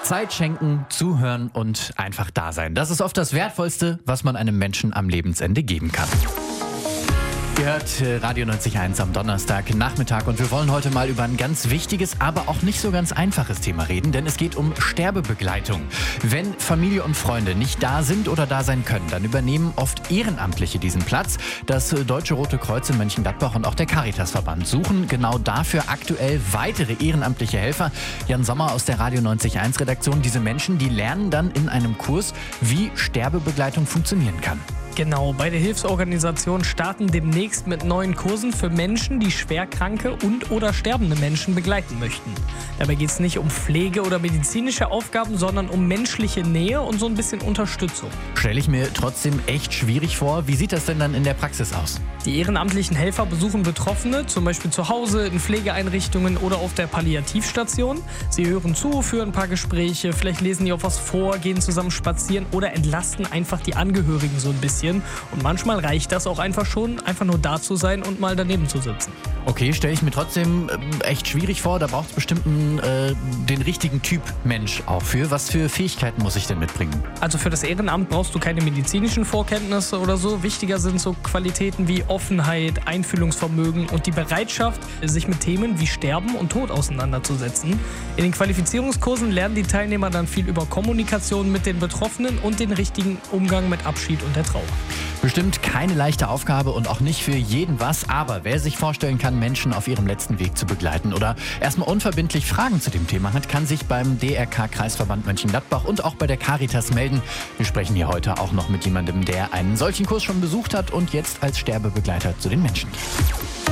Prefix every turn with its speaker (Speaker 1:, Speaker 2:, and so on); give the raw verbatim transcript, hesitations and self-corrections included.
Speaker 1: Zeit schenken, zuhören und einfach da sein. Das ist oft das Wertvollste, was man einem Menschen am Lebensende geben kann. Ihr hört äh, Radio neunzig Komma eins am Donnerstag Nachmittag und wir wollen heute mal über ein ganz wichtiges, aber auch nicht so ganz einfaches Thema reden, denn es geht um Sterbebegleitung. Wenn Familie und Freunde nicht da sind oder da sein können, dann übernehmen oft Ehrenamtliche diesen Platz. Das äh, Deutsche Rote Kreuz in Mönchengladbach und auch der Caritasverband suchen genau dafür aktuell weitere ehrenamtliche Helfer. Jan Sommer aus der Radio neunzig Komma eins Redaktion. Diese Menschen, die lernen dann in einem Kurs, wie Sterbebegleitung funktionieren kann.
Speaker 2: Genau, beide Hilfsorganisationen starten demnächst mit neuen Kursen für Menschen, die schwerkranke und oder sterbende Menschen begleiten möchten. Dabei geht es nicht um Pflege oder medizinische Aufgaben, sondern um menschliche Nähe und so ein bisschen Unterstützung.
Speaker 1: Stelle ich mir trotzdem echt schwierig vor. Wie sieht das denn dann in der Praxis aus?
Speaker 2: Die ehrenamtlichen Helfer besuchen Betroffene, zum Beispiel zu Hause, in Pflegeeinrichtungen oder auf der Palliativstation. Sie hören zu, führen ein paar Gespräche, vielleicht lesen die auch was vor, gehen zusammen spazieren oder entlasten einfach die Angehörigen so ein bisschen. Und manchmal reicht das auch einfach schon, einfach nur da zu sein und mal daneben zu sitzen.
Speaker 1: Okay, stelle ich mir trotzdem äh, echt schwierig vor. Da braucht es bestimmt einen, äh, den richtigen Typ Mensch auch für. Was für Fähigkeiten muss ich denn mitbringen?
Speaker 2: Also für das Ehrenamt brauchst du keine medizinischen Vorkenntnisse oder so. Wichtiger sind so Qualitäten wie Offenheit, Einfühlungsvermögen und die Bereitschaft, sich mit Themen wie Sterben und Tod auseinanderzusetzen. In den Qualifizierungskursen lernen die Teilnehmer dann viel über Kommunikation mit den Betroffenen und den richtigen Umgang mit Abschied und der Trauer.
Speaker 1: Bestimmt keine leichte Aufgabe und auch nicht für jeden was, aber wer sich vorstellen kann, Menschen auf ihrem letzten Weg zu begleiten oder erstmal unverbindlich Fragen zu dem Thema hat, kann sich beim D R K-Kreisverband Mönchengladbach und auch bei der Caritas melden. Wir sprechen hier heute auch noch mit jemandem, der einen solchen Kurs schon besucht hat und jetzt als Sterbebegleiter zu den Menschen geht.